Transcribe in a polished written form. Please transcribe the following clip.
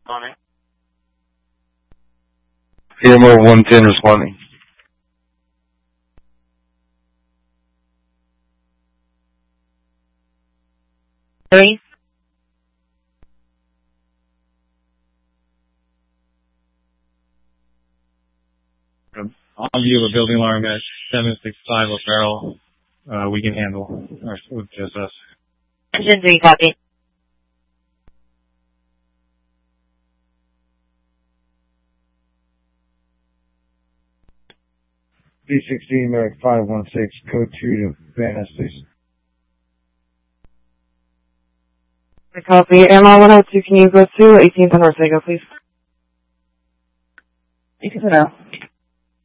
Responding. Airmore 110 responding. Three. On view of a building alarm at 765 O'Farrell, we can handle, or with just us. Engine 3, copy. B-16 Merrick 516, code 2 to Van Ness, please. Copy. Airmile 102, can you go to 18th and Ortega, please? 18th now.